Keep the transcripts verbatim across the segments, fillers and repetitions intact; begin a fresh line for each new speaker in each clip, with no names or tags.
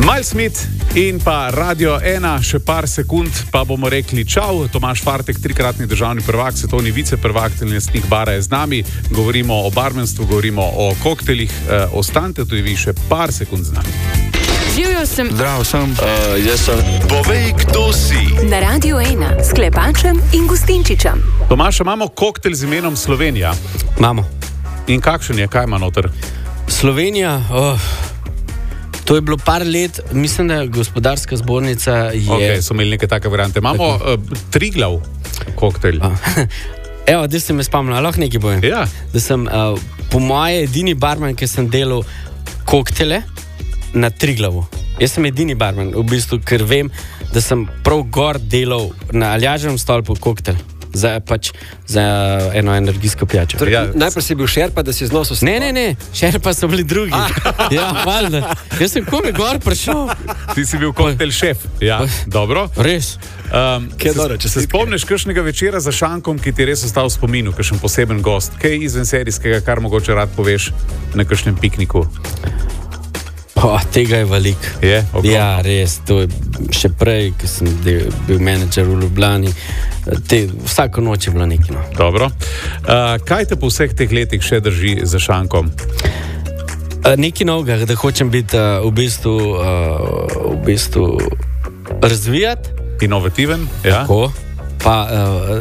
Miles Smith in pa Radio ena, še par sekund, pa bomo rekli čau. Tomaž Fartek, trikratni državni prvak, svetovni viceprvak, lastnik bara je z nami. Govorimo o barmenstvu, govorimo o koktelih. E, ostanite tudi vi še par sekund z nami.
Živjo sem.
Zdravo sem.
Uh, jaz sem. Povej, kdo si.
Na Radio ena s Klepačem in Gustinčičem.
Tomaž, imamo koktel z imenom Slovenija.
Imamo.
In kakšen je, kaj ima noter?
Slovenija, oh, to je bilo par let, mislim, da gospodarska zbornica je...
Ok, so imeli neke take variante. Imamo uh, Triglav koktel.
Evo, da sem me spomnil, lahko nekaj povem.
Ja.
Da sem uh, po moje edini barman, ki sem delal koktele na Triglavu. Jaz sem edini barman, v bistvu, ker vem, da sem prav gor delal na Aljaževem stolpu koktel. Za, pač, za eno energijsko pijačo.
Torej, ja. Najprej si bil šerpa, da si znosil s...
Ne, ne, ne, šerpa so bili drugi. Ja, valjda. Jaz sem komi gor prišel.
Ti si bil koktel šef. Ja, dobro.
Res.
Um, se, dobro, če se spomniš kakšnega večera za šankom, ki ti res ostal v spominu, kakšen poseben gost, kaj izven serijskega, kar mogoče rad poveš na kakšnem pikniku?
Oh, tega je velik.
Je?
Ja, res. To je še prej, ko sem del, bil menedžer v Ljubljani. Te, vsako noč je bilo nekaj. No.
Dobro. Uh, kaj te po vseh teh letih še drži za šankom?
Uh, nekaj novega, da hočem biti uh, v bistvu, uh, v bistvu razvijati.
Inovativen, ja.
Tako. Pa uh,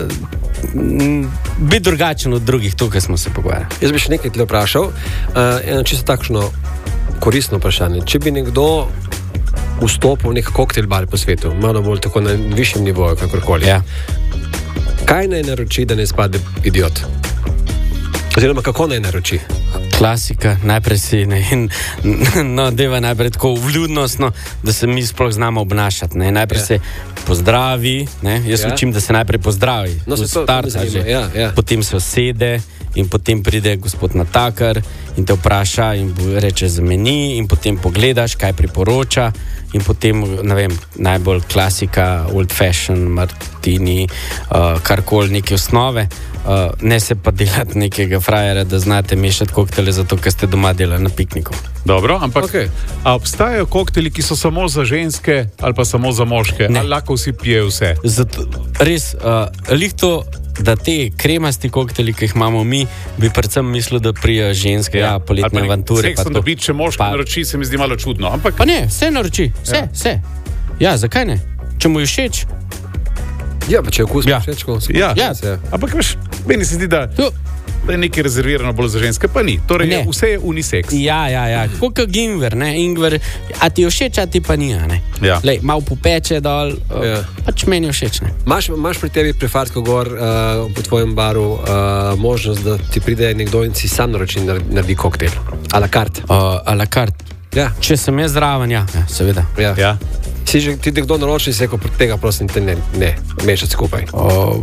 biti drugačen od drugih, tukaj smo se pogovarjali.
Jaz bi še nekaj tle vprašal. Uh, eno čisto takšno koristno vprašanje. Če bi nekdo vstopil v nek koktel bar po svetu, malo bolj tako na višjem nivoju, kakorkoli,
ja.
Kaj naj naroči, da ne spade idiot? Oziroma, kako naj naroči?
Klasika, najprej si ne, no, deva najprej tako vljudnostno, da se mi sploh znamo obnašati. Ne. Najprej ja. se pozdravi, ne. Jaz ja. učim, da se najprej pozdravi.
No, se to, to zanima, ja, ja.
Potem se usede in potem pride gospod natakar in te vpraša in reče za meni in potem pogledaš, kaj priporoča in potem, ne vem, najbolj klasika, old fashion, martini, uh, karkoli, neke osnove. Uh, ne se pa delati nekega frajera, da znate mešati koktele zato, ker ste doma delali na pikniku.
Dobro, ampak
okay.
A obstajajo kokteli, ki so samo za ženske ali pa samo za moške?
Ne.
Ali lahko vsi pijejo vse?
Zato, res, uh, lihto, da te kremasti kokteli, ki jih imamo mi, bi predvsem mislil, da prijajo ženske, ja, ja poletne avanture.
Seksom dobiti, če moški pa... naroči, se mi zdi malo čudno. Ampak...
Pa ne, vse naroči, vse, ja. vse. Ja, zakaj ne? Če mu je všeč?
Ja, pa če je okus
ja.
všeč, ko se
ja.
ja.
ja. Ampak veš, meni se zdi, da, da je nekaj rezervirano bolj za ženske, pa ni. Torej, je, vse je unisex.
Ja, ja, ja. Kot ingver, ne? Ingver, a ti je všeč, a ti pa ni, ne?
Ja.
Lej, malo popeče dol, ja. pač meni je všeč, ne?
Maš, maš pri tebi pri Fartko gor uh, po tvojem baru uh, možnost, da ti pride nekdo in si sam naroči in naredi koktel? A la carte?
Uh, a la carte.
Ja.
Če sem jaz zraven, ja, ja seveda.
Ja.
Ja.
Si že ti nekdo naroči in se rekel, tega prosim te ne, ne mešati skupaj.
O,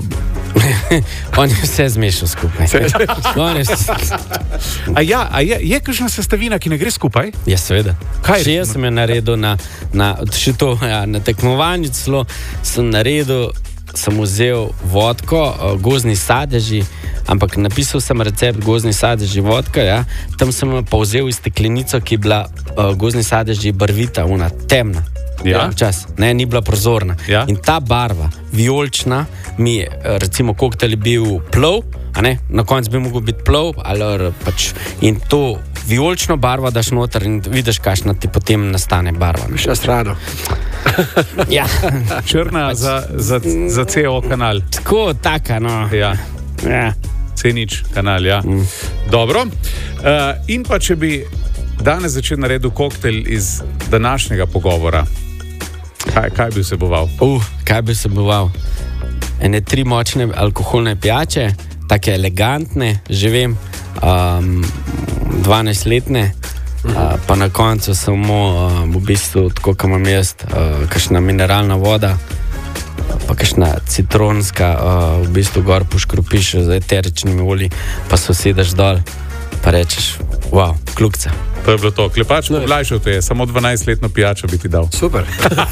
on je vse zmešal skupaj. On je vse...
A ja, a je, je kakšna sestavina, ki ne gre skupaj?
Ja, seveda.
Kaj?
Še jaz sem jo naredil na, na, še to, ja, na tekmovanju celo sem naredil, sem vzel vodko, gozdni sadeži, ampak napisal sem recept gozdni sadeži vodka, ja. Tam sem pa vzel iz steklenico, ki je bila uh, gozdni sadeži barvita, ona temna.
Ja.
Čas, ne, ni bila prozorna.
Ja.
In ta barva, vijolična, mi je, recimo, koktel je bil plov, a ne, na koncu bi mogel biti plov, ali pač, in to vijolično barvo daš noter in vidiš, kakšna ti potem nastane barva.
Še strano.
Ja.
Črna pač, za, za, za C O kanal.
Tako, taka, no.
Ja.
Ja.
C nič kanal, ja. Mm. Dobro. Uh, in pa, če bi danes začel naredil koktel iz današnjega pogovora, kaj, kaj bi vseboval?
Uh, kaj bi vseboval? Ene tri močne alkoholne pijače, take elegantne, že vem, um, dvanajstletne, uh, pa na koncu samo um, v bistvu, tako kot imam jaz, uh, kakšna mineralna voda, pa kakšna citronska, uh, v bistvu gor poškropiš z eteričnimi olji, pa se usedeš dol, pa rečeš, wow, klukca.
To je bilo to. Klepač, no, pomlajšal te je, samo dvanajstletno pijačo bi ti dal.
Super.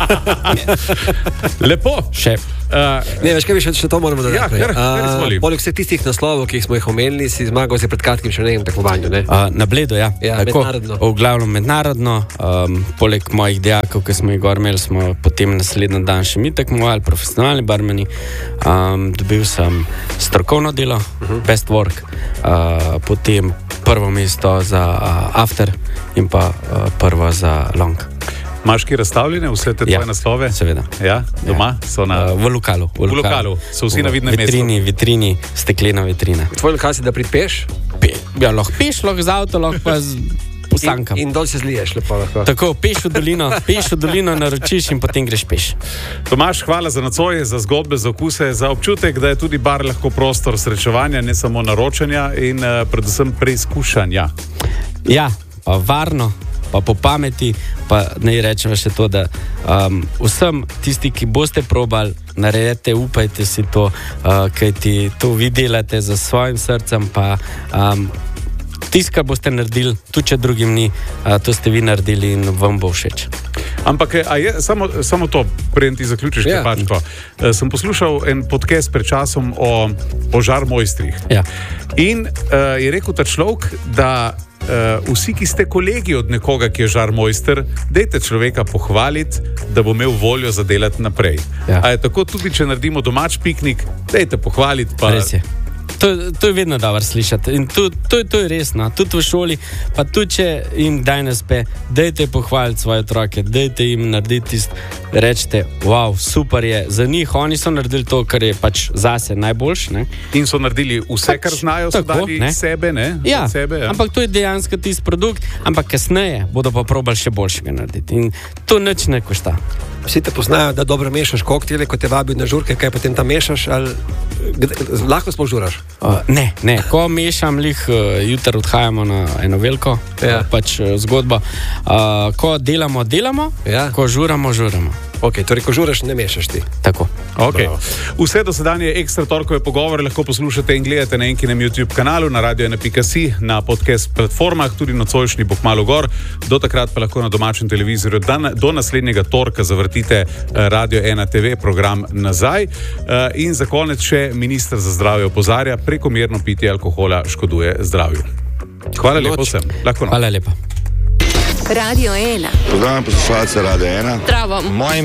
Lepo.
Še.
Uh, ne, veš kaj, še, še to moramo dodati.
Ja, kar, kar
uh, poleg vseh tistih naslovov, ki smo jih omenili, si zmagal si pred kratkim še v nekem tekmovanju, ne?
Uh, na Bledu, ja.
Ja,
tako,
mednarodno.
V glavnem mednarodno. Um, poleg mojih dijakov, ki smo jih gor imeli, smo potem naslednji dan še mi tekmovali, profesionalni barmeni. Um, dobil sem strokovno delo, uh-huh. best work, uh, potem prvo mesto za uh, after in pa uh, prvo za long.
Imaš ki razstavljene vse te tvoje
Ja,
naslove?
seveda.
Ja, doma? So na...
Uh, v lokalu.
V lokalu. So vsi na vidnem mestu.
Vitrini, vitrini, steklena vitrina.
Tvoj lokal si, da pripeš
Pe, ja, lahko peš, lahko z avto, lahko pa z posankam.
in, in dol se zliješ lepo lahko.
Tako, peš v dolino, peš v dolino, naročiš in potem greš peš.
Tomaž, hvala za nocoj, za zgodbe, za okuse, za občutek, da je tudi bar lahko prostor srečevanja, ne samo naročanja in uh, predvsem preizkušanja.
Ja, pa varno, pa po pameti, pa naj rečem še to, da um, vsem tisti, ki boste probali, naredite, upajte si to, uh, kajti to vi delate za svojim srcem, pa um, tisto, kar boste naredili, tudi če drugim ni, uh, to ste vi naredili in vam bo všeč.
Ampak a je samo, samo to, preden ti zaključiš,
Ja.
Klepačko. Uh, sem poslušal en podcast pred časom o požar mojstrih.
Ja.
In uh, je rekel ta človek, da uh, vsi, ki ste kolegi od nekoga, ki je žar mojster, dajte človeka pohvaliti, da bo imel voljo za delati naprej.
Ja.
A je tako tudi, če naredimo domač piknik, dajte pohvaliti. Pa...
Res je. To, to je vedno dobro slišati in to, to, to je resno, tudi v šoli, pa tudi če jim daj naspe, dajte pohvaliti svoje otroke, dajte jim narediti tisto, rečete, wow, super je za njih, oni so naredili to, kar je pač zase najboljše, ne?
In so naredili vse,
Pač
kar znajo, so
tako,
dali
ne?
sebe, ne?
Ja,
Od sebe, ja.
ampak to je dejansko tisti produkt, ampak kasneje bodo pa probali še boljšega narediti in to nič ne košta.
Vsi te poznajo, da dobro mešaš koktele, ko te vabijo na žurke, kaj potem tam mešaš, ali kde- lahko sploh žuraš?
Uh, ne, ne, ko mešam, lih uh, jutri odhajamo na eno veliko
Ja.
uh, pač, uh, zgodbo. Uh, ko delamo, delamo,
Ja.
ko žuramo, žuramo.
Ok, torej ko žuraš, ne mešaš ti.
Tako.
Okay.
Bravo.
Vse dosedanje ekstra torkove pogovore lahko poslušate in gledate na enkinem YouTube kanalu, na radio ena pika si, na podcast platformah, tudi nocojšnji bo kmalu gor. Do takrat pa lahko na domačem televizorju dan, do naslednjega torka zavrtite eh, Radio ena te ve program nazaj. Eh, in za konec še minister za zdravje opozarja, prekomerno pitje alkohola škoduje zdravju. Hvala lepo vsem. Lahko noč.
Hvala lepa.
Radio ena.
Pozdravljam poslušalce Radio ena.
Zdravo.
Moj